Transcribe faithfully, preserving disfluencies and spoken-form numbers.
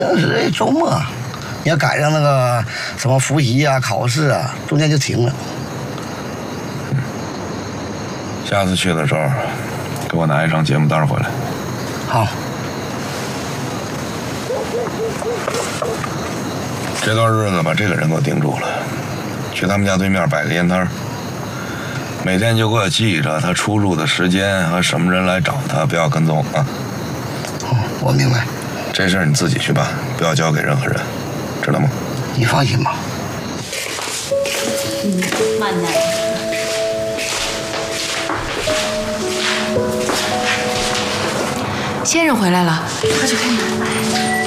平时周末，你要赶上那个什么复习啊、考试啊，中间就停了。 嗯，下次去的时候，给我拿一张节目单回来。 好。 这段日子把这个人给我盯住了，去他们家对面摆个烟摊，每天就给我记着他出入的时间和什么人来找他，不要跟踪啊。 哦，我明白。 这事儿你自己去办，不要交给任何人，知道吗？ 你放心吧。 嗯，慢点。 先生回来了，快去开门。